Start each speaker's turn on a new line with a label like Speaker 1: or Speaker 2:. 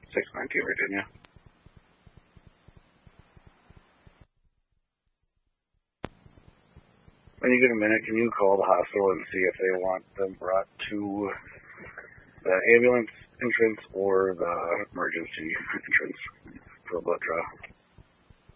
Speaker 1: 619 Virginia. When you get a minute, can you call the hospital and see if they want them brought to the ambulance entrance or the emergency entrance for a blood draw?